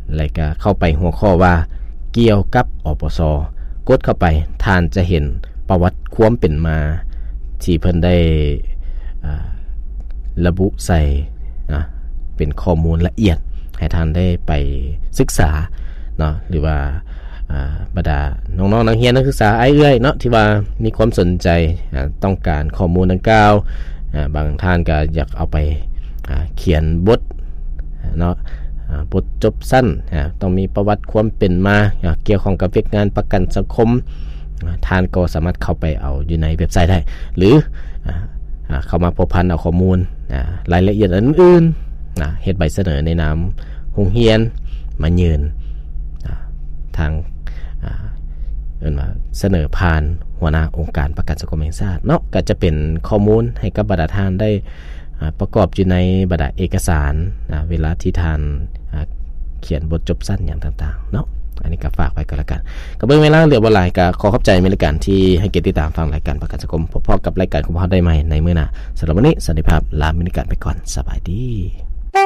แล้วก็เข้าไปหัวข้อว่าเกี่ยวกับอปส.กดเข้าไปท่านจะเห็นประวัติความเป็นมาที่เพิ่นได้ระบุใส่นะเป็นข้อมูลละเอียดให้ท่านได้ไปศึกษาเนาะหรือว่าบรรดาน้องๆนักเรียนนักศึกษาเอื้อยเนาะที่ว่ามีความสนใจต้องการข้อมูลดังกล่าวบางท่านก็อยากเอาไปเขียนบทเนาะบทจบสั้นต้องมีประวัติความเป็นมาเกี่ยวข้องกับเวียกงานประกันสังคมท่านก็สามารถเข้าไปเอาอยู่ในเว็บไซต์ได้หรือเข้ามาพบพันเอาข้อมูลรายละเอียดอื่นๆเฮ็ดใบเสนอในนามโรงเรียนมายืนทางว่าเสนอผ่านหัวหน้าองค์การประกันสังคมแห่งชาติเนาะก็จะเป็นข้อมูลให้กับบรรดาท่านได้ประกอบอยู่ในบรรดาเอกสารเวลาที่ท่านเขียนบทจบสั้นอย่างต่างๆเนาะอันนี้ก็ฝากไว้ก็แล้วกันก็เบิ่งเวลาเหลือบ่หลายก็ขอขอบใจในรายการที่ให้เกียรติติดตามฟังรายการประกันสังคมพบกับรายการของเราได้ใหม่ในมื้อหน้าสำหรับวันนี้สวัสดีครับลาบรรยากาศไปก่อนสบายดี